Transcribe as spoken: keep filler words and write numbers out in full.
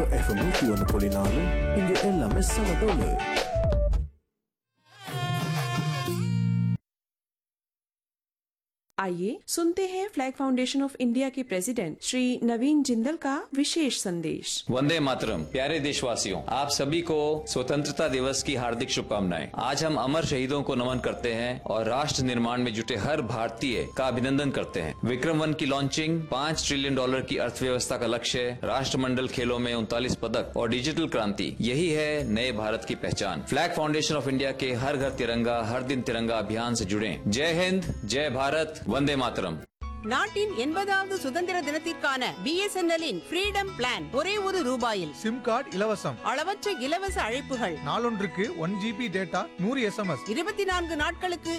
Rainbow F M நூற்றி ஒன்று புள்ளி நாலு இங்கே எல்லாமே சமதோலு. आइए सुनते हैं फ्लैग फाउंडेशन ऑफ इंडिया के प्रेसिडेंट श्री नवीन जिंदल का विशेष संदेश। वंदे मातरम। प्यारे देशवासियों, आप सभी को स्वतंत्रता दिवस की हार्दिक शुभकामनाएं। आज हम अमर शहीदों को नमन करते हैं और राष्ट्र निर्माण में जुटे हर भारतीय का अभिनंदन करते हैं। विक्रम वन की लॉन्चिंग, पाँच ट्रिलियन डॉलर की अर्थव्यवस्था का लक्ष्य, राष्ट्रमंडल खेलों में उनतालीस पदक और डिजिटल क्रांति, यही है नए भारत की पहचान। फ्लैग फाउंडेशन ऑफ इंडिया के हर घर तिरंगा हर दिन तिरंगा अभियान से जुड़े। जय हिंद, जय भारत, वंदे मातरम। நாட்டின் எண்பதாவது சுதந்திர தினத்திற்கான பிஎஸ்என்எல்லின் ஃப்ரீடம் பிளான் ஒரே ஒரு ரூபாயில். சிம் கார்டு இலவசம். அளவற்ற இலவச அழைப்புகள். நாளொன்றுக்கு ஒன் ஜிபி டேட்டா, நூறு எஸ்எம்எஸ். இருபத்தி நான்கு நாட்களுக்கு